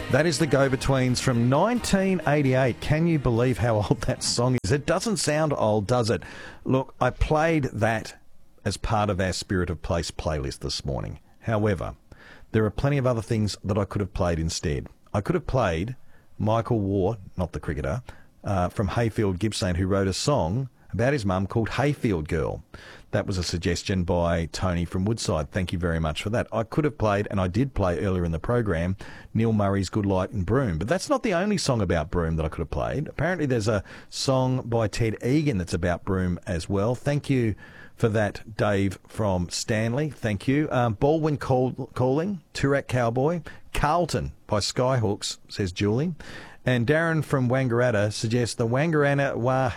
That is the Go-Betweens from 1988. Can you believe how old that song is? It doesn't sound old, does it? Look, I played that as part of our Spirit of Place playlist this morning. However, there are plenty of other things that I could have played instead. I could have played Michael Waugh, not the cricketer, from Hayfield Gippsland, who wrote a song about his mum called Hayfield Girl. That was a suggestion by Tony from Woodside. Thank you very much for that. I could have played, and I did play earlier in the program, Neil Murray's Good Light and Broome. But that's not the only song about Broome that I could have played. Apparently there's a song by Ted Egan that's about Broome as well. Thank you for that, Dave from Stanley. Thank you. Baldwin Calling, Toorak Cowboy. Carlton by Skyhooks, says Julie. And Darren from Wangaratta suggests the Wangaratta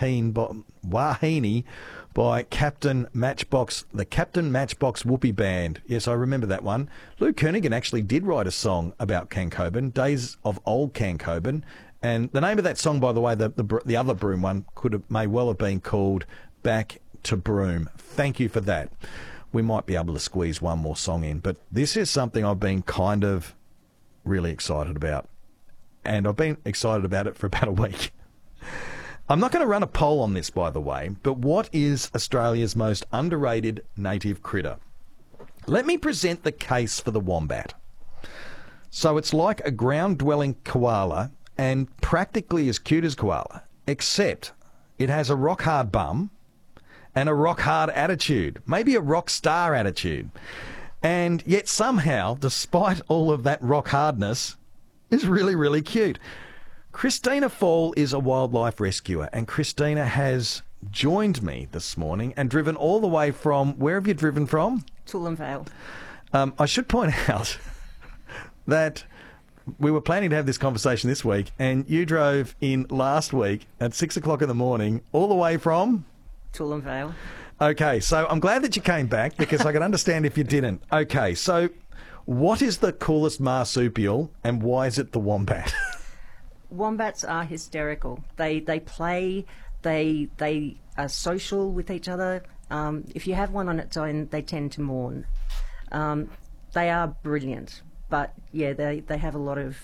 Wahine by Captain Matchbox, the Captain Matchbox Whoopee Band. Yes, I remember that one. Lou Kernigan actually did write a song about Cancoban, Days of Old Cancoban. And the name of that song, by the way, the other Broome one, may well have been called Back to Broome. Thank you for that. We might be able to squeeze one more song in, but this is something I've been kind of really excited about. And I've been excited about it for about a week. I'm not going to run a poll on this, by the way, but what is Australia's most underrated native critter? Let me present the case for the wombat. So it's like a ground-dwelling koala and practically as cute as koala, except it has a rock-hard bum and a rock-hard attitude, maybe a rock star attitude. And yet somehow, despite all of that rock-hardness, is really, really cute. Christina Fall is a wildlife rescuer, and Christina has joined me this morning and driven all the way from... Where have you driven from? Toolern Vale. I should point out that we were planning to have this conversation this week, and you drove in last week at 6 o'clock in the morning all the way from... Toolern Vale. Okay, so I'm glad that you came back because I can understand if you didn't. Okay, so what is the coolest marsupial and why is it the wombat? Wombats are hysterical. They play, they are social with each other. If you have one on its own, they tend to mourn. They are brilliant, but yeah, they have a lot of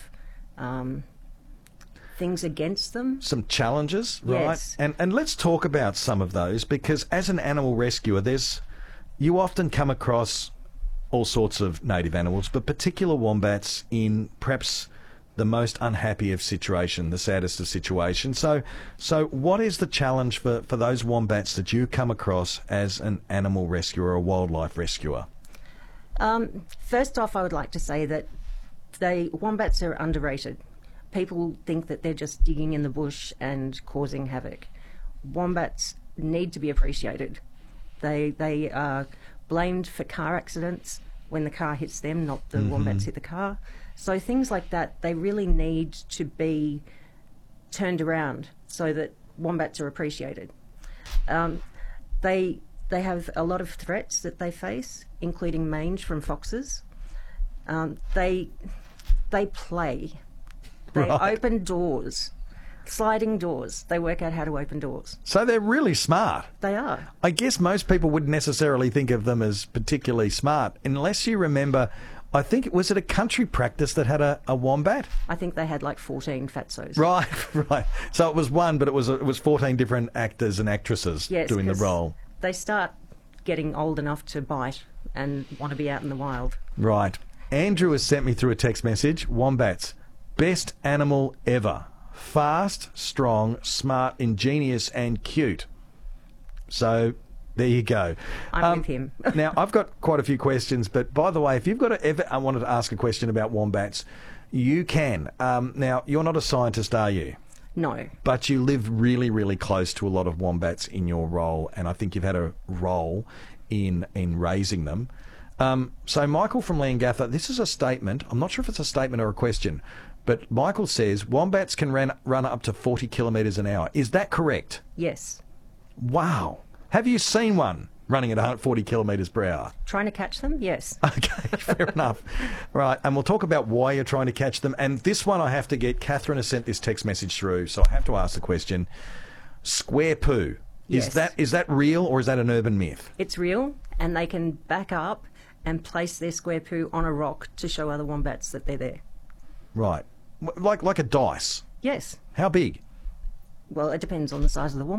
things against them. Some challenges, right? Yes. And let's talk about some of those, because as an animal rescuer, you often come across all sorts of native animals, but particular wombats in perhaps the most unhappy of situation, the saddest of situations. So what is the challenge for those wombats that you come across as an animal rescuer or wildlife rescuer? First off, I would like to say that wombats are underrated. People think that they're just digging in the bush and causing havoc. Wombats need to be appreciated. They are blamed for car accidents when the car hits them, not the wombats hit the car. So things like that, they really need to be turned around so that wombats are appreciated. They have a lot of threats that they face, including mange from foxes. They play. They open doors, sliding doors. They work out how to open doors. So they're really smart. They are. I guess most people wouldn't necessarily think of them as particularly smart, unless you remember, I think, was it a country practice that had a wombat? I think they had like 14 fatzos. Right. So it was one, but it was 14 different actors and actresses doing the role. They start getting old enough to bite and want to be out in the wild. Right. Andrew has sent me through a text message. Wombats, best animal ever. Fast, strong, smart, ingenious and cute. So there you go. I'm with him. Now, I've got quite a few questions, but by the way, if you've got I wanted to ask a question about wombats, you can. Now, you're not a scientist, are you? No. But you live really, really close to a lot of wombats in your role, and I think you've had a role in raising them. So Michael from Leongatha, this is a statement. I'm not sure if it's a statement or a question, but Michael says wombats can run up to 40 kilometres an hour. Is that correct? Yes. Wow. Have you seen one running at 40 kilometres per hour? Trying to catch them? Yes. Okay, fair enough. Right, and we'll talk about why you're trying to catch them. And this one I have to get. Catherine has sent this text message through, so I have to ask the question. Square poo. Yes. Is that real or is that an urban myth? It's real, and they can back up and place their square poo on a rock to show other wombats that they're there. Right. Like a dice. Yes. How big? Well, it depends on the size of the wombat.